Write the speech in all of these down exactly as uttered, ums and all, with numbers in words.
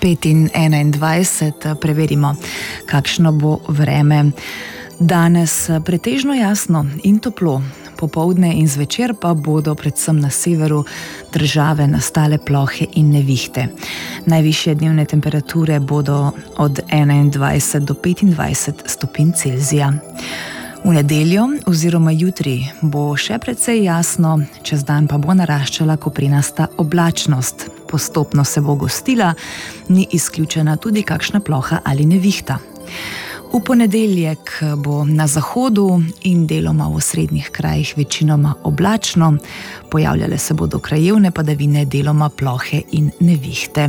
pet in enaindvajset, preverimo, kakšno bo vreme. Danes pretežno jasno in toplo, popoldne in zvečer pa bodo predvsem na severu države nastale plohe in nevihte. Najvišje dnevne temperature bodo od enaindvajset do petindvajset stopinj Celzija. V nedeljo oziroma jutri bo še precej jasno, čez dan pa bo naraščala koprinasta oblačnost. Postopno se bo gostila, ni izključena tudi kakšna ploha ali nevihta. V ponedeljek bo na zahodu in deloma v osrednjih krajih večinoma oblačno, pojavljale se bodo krajevne padavine, deloma plohe in nevihte.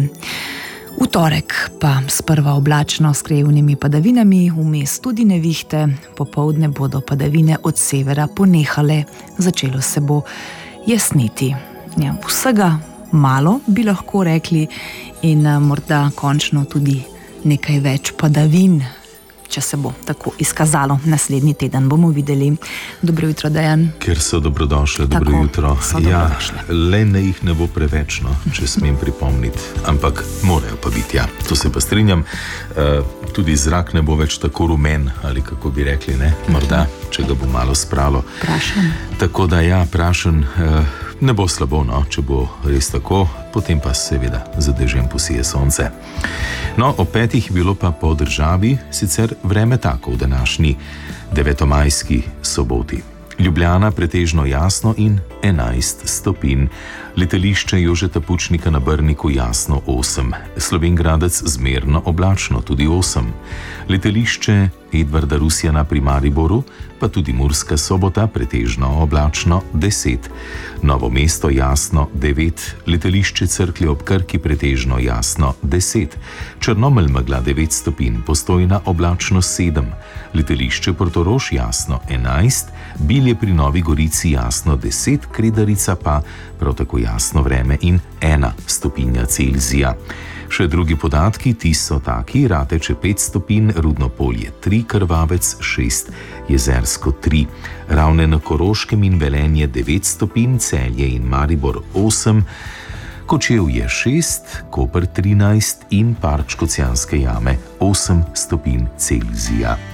V torek pa sprva oblačno s krajevnimi padavinami, vmes tudi nevihte, popoldne bodo padavine od severa ponehale, začelo se bo jasniti. Ja, vsega malo bi lahko rekli in morda končno tudi nekaj več padavin, če se bo tako izkazalo. Naslednji teden bomo videli. Dobro jutro, Dejan. Ker so dobrodošle, dobro Tako, jutro. so Ja, dobrodošle. le ne jih ne bo preveč, no, če smem pripomniti, ampak morajo pa biti, ja, to se pa strinjam. Uh, tudi zrak ne bo več tako rumen, ali kako bi rekli, ne, morda, če ga bo malo spralo. Prašen. Tako da ja, prašen, uh, ne bo slabo, no, če bo res tako, potem pa seveda za dežjem posije sonce. No, ob petih je bilo pa po državi sicer vreme tako v današnji devetomajski soboti. Ljubljana pretežno jasno in enajst stopinj. Letališče Jožeta Pučnika na Brniku jasno osem. Slovenj Gradec zmerno oblačno tudi osem. Letališče Edvarda Rusjana pri Mariboru pa tudi Murska Sobota pretežno oblačno deset. Novo mesto jasno devet. Letališče Cerklje ob Krki pretežno jasno deset. Črnomelj megla devet stopinj, Postojna oblačno sedem. Letališče Portorož jasno enajst. Bilje pri Novi Gorici jasno deset, Kredarica pa prav tako jasno vreme in ena stopinja Celzija. Še drugi podatki, ti so taki: Rateče pet stopinj, Rudno Polje tri, Krvavec šest, Jezersko tri. Ravne na Koroškem in Velenje devet stopinj, Celje in Maribor osem, Kočevje šest, Koper trinajst in Park Škocjanske jame osem stopinj Celzija.